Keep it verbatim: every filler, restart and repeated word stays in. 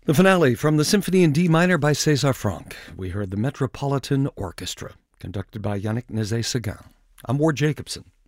The finale from the Symphony in D minor by César Franck. We heard the Metropolitan Orchestra, conducted by Yannick Nézet-Séguin. I'm Ward Jacobson.